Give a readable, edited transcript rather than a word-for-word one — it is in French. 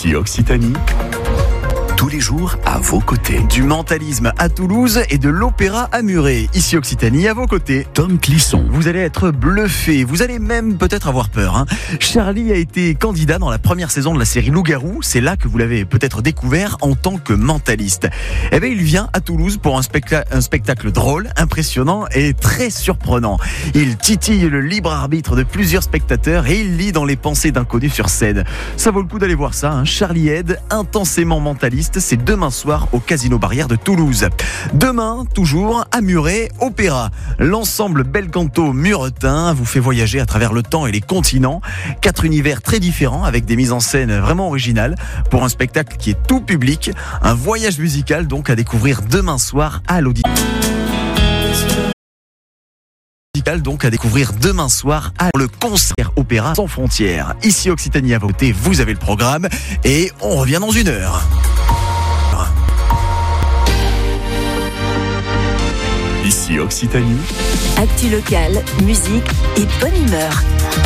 Ici Occitanie, tous les jours à vos côtés. Du mentalisme à Toulouse et de l'opéra à Muret. Ici Occitanie, à vos côtés. Tom Clisson. Vous allez être bluffé, vous allez même peut-être avoir peur. Charlie a été candidat dans la première saison de la série Loup-Garou. C'est là que vous l'avez peut-être découvert en tant que mentaliste. Eh bien, il vient à Toulouse pour un spectacle drôle, impressionnant et très surprenant. Il titille le libre arbitre de plusieurs spectateurs et il lit dans les pensées d'inconnus sur scène. Ça vaut le coup d'aller voir ça. Charlie Head, intensément mentaliste. C'est demain soir au Casino Barrière de Toulouse. Demain, toujours à Muret, opéra. L'ensemble Belcanto muretin vous fait voyager à travers le temps et les continents. 4 univers très différents avec des mises en scène vraiment originales pour un spectacle qui est tout public. Un voyage musical donc à découvrir demain soir à l'auditorium. Le concert opéra sans frontières. Ici Occitanie à voter, vous avez le programme et on revient dans 1 heure. Ici Occitanie. Actu locale, musique et bonne humeur.